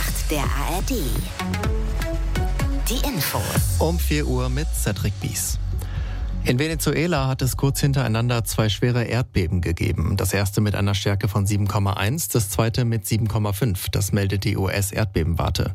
Nacht der ARD. Die Infos. Um 4 Uhr mit Cedric Bies. In Venezuela hat es kurz hintereinander 2 schwere Erdbeben gegeben. Das erste mit einer Stärke von 7,1, das zweite mit 7,5. Das meldet die US-Erdbebenwarte.